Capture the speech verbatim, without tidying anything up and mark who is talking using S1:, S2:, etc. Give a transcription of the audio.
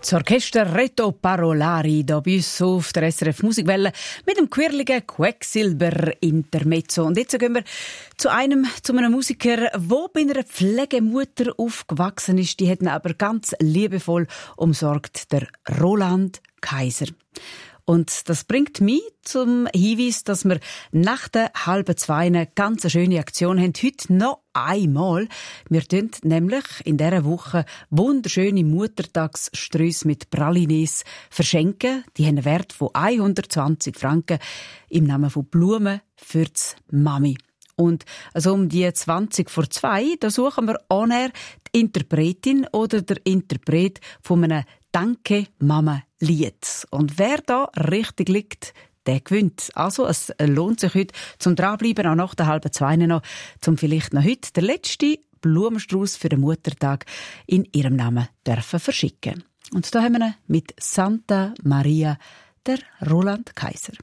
S1: Das Orchester Reto Parolari hier bei uns auf der S R F Musikwelle mit dem quirligen Quecksilber-Intermezzo. Und jetzt gehen wir zu einem, zu einem Musiker, der bei einer Pflegemutter aufgewachsen ist. Die hat ihn aber ganz liebevoll umsorgt, der Roland Kaiser. Und das bringt mich zum Hinweis, dass wir nach der halben zwei eine ganz schöne Aktion haben. Heute noch einmal. Wir tun nämlich in dieser Woche wunderschöne Muttertagsstrüsse mit Pralines verschenken. Die haben einen Wert von hundertzwanzig Franken im Namen von Blumen für die Mami. Und also um die zwanzig vor zwei, da suchen wir on air die Interpretin oder der Interpret von einem «Danke, Mama» Lied. Und wer da richtig liegt, der gewinnt. Also es lohnt sich heute zum Dranbleiben, auch nach der halben zwei noch, zum vielleicht noch heute den letzten Blumenstrauß für den Muttertag in ihrem Namen dürfen verschicken. Und da haben wir ihn mit Santa Maria, der Roland Kaiser.